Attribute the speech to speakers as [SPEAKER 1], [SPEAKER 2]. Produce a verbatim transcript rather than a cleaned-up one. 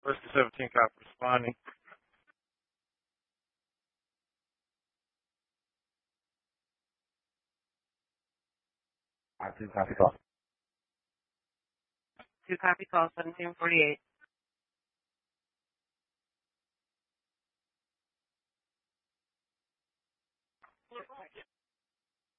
[SPEAKER 1] Whiskey seventeen cop responding.
[SPEAKER 2] Uh, two copy call.
[SPEAKER 3] Two copy call, seventeen forty-eight.